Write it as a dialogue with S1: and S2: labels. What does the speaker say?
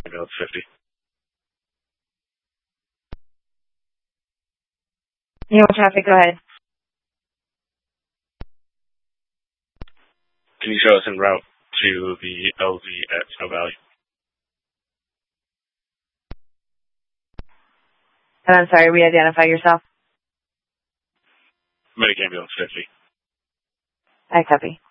S1: Ambulance 50.
S2: Traffic, go ahead.
S1: Can you show us en route to the LZ at Snow Valley?
S2: And I'm sorry, re-identify yourself.
S1: Medic Ambulance 50.
S2: I copy.